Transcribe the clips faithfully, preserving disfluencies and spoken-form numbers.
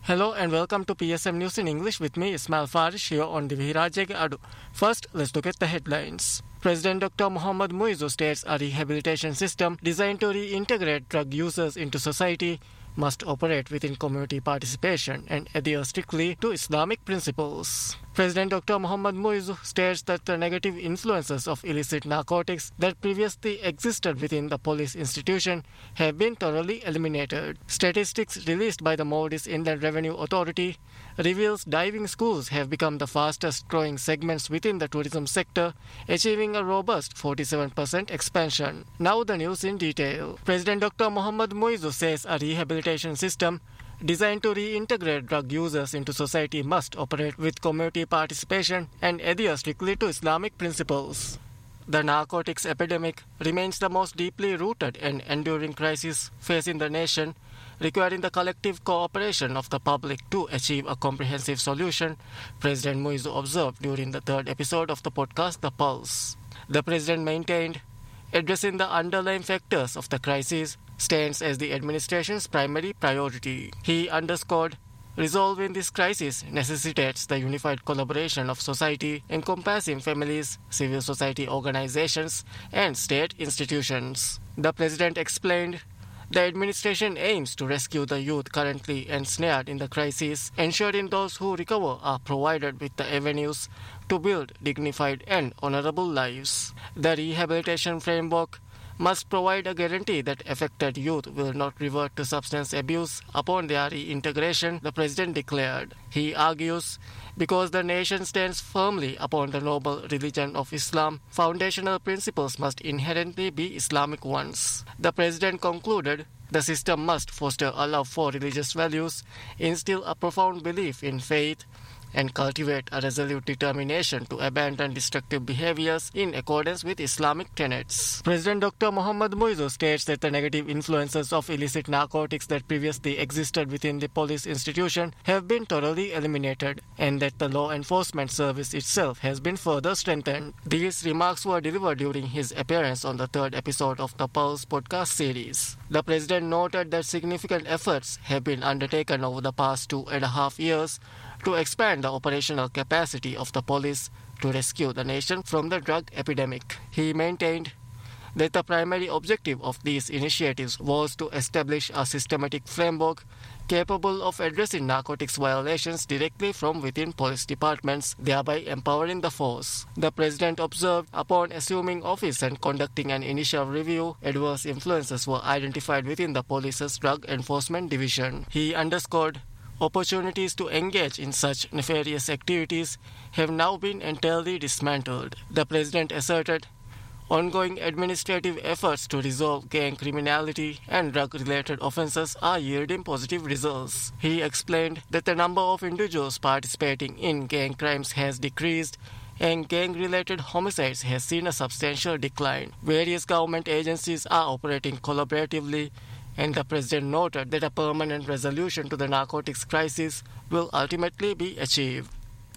Hello and welcome to P S M News in English with me, Ismail Farish, here on Divi Rajege Adu. First, let's look at the headlines. President Doctor Mohammad Muizzu states a rehabilitation system designed to reintegrate drug users into society must operate within community participation and adhere strictly to Islamic principles. President Doctor Mohammad Muizzu states that the negative influences of illicit narcotics that previously existed within the police institution have been thoroughly eliminated. Statistics released by the Maldives Inland Revenue Authority reveals diving schools have become the fastest growing segments within the tourism sector, achieving a robust forty-seven percent expansion. Now the news in detail. President Doctor Mohammad Muizzu says a rehabilitation system designed to reintegrate drug users into society must operate with community participation and adhere strictly to Islamic principles. The narcotics epidemic remains the most deeply rooted and enduring crisis facing the nation, requiring the collective cooperation of the public to achieve a comprehensive solution, President Muizzu observed during the third episode of the podcast The Pulse. The President maintained, addressing the underlying factors of the crisis stands as the administration's primary priority. He underscored, resolving this crisis necessitates the unified collaboration of society encompassing families, civil society organizations, and state institutions. The President explained, the administration aims to rescue the youth currently ensnared in the crisis, ensuring those who recover are provided with the avenues to build dignified and honorable lives. The rehabilitation framework must provide a guarantee that affected youth will not revert to substance abuse upon their reintegration, the President declared. He argues, because the nation stands firmly upon the noble religion of Islam, foundational principles must inherently be Islamic ones. The President concluded, the system must foster a love for religious values, instill a profound belief in faith, and cultivate a resolute determination to abandon destructive behaviors in accordance with Islamic tenets. President Doctor Mohammad Muizzu states that the negative influences of illicit narcotics that previously existed within the police institution have been thoroughly eliminated, and that the law enforcement service itself has been further strengthened. These remarks were delivered during his appearance on the third episode of the Pulse podcast series. The President noted that significant efforts have been undertaken over the past two and a half years to expand the operational capacity of the police to rescue the nation from the drug epidemic. He maintained that the primary objective of these initiatives was to establish a systematic framework capable of addressing narcotics violations directly from within police departments, thereby empowering the force. The President observed, upon assuming office and conducting an initial review, adverse influences were identified within the police's drug enforcement division. He underscored, opportunities to engage in such nefarious activities have now been entirely dismantled. The President asserted, ongoing administrative efforts to resolve gang criminality and drug-related offences are yielding positive results. He explained that the number of individuals participating in gang crimes has decreased and gang-related homicides has seen a substantial decline. Various government agencies are operating collaboratively, and the President noted that a permanent resolution to the narcotics crisis will ultimately be achieved.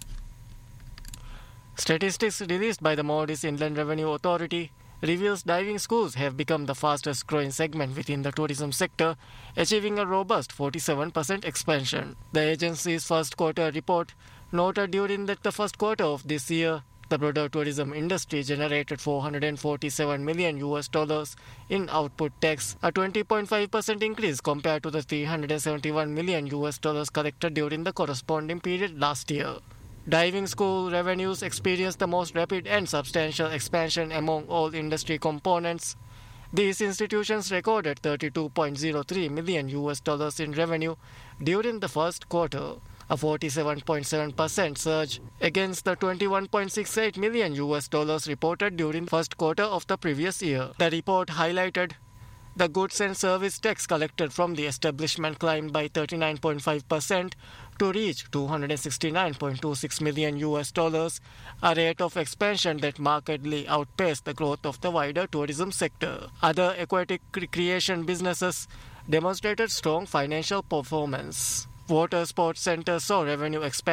Statistics released by the Maldives Inland Revenue Authority reveals diving schools have become the fastest growing segment within the tourism sector, achieving a robust forty-seven percent expansion. The agency's first quarter report noted during that the first quarter of this year, the broader tourism industry generated four hundred forty-seven million U S dollars in output tax, a twenty point five percent increase compared to the three hundred seventy-one million U S dollars collected during the corresponding period last year. Diving school revenues experienced the most rapid and substantial expansion among all industry components. These institutions recorded thirty-two point zero three million U S dollars in revenue during the first quarter, a forty-seven point seven percent surge against the twenty-one point six eight million U S dollars reported during the first quarter of the previous year. The report highlighted the goods and service tax collected from the establishment climbed by thirty-nine point five percent to reach two hundred sixty-nine point two six million U S dollars, a rate of expansion that markedly outpaced the growth of the wider tourism sector. Other aquatic recreation businesses demonstrated strong financial performance. Water sports centers saw revenue expand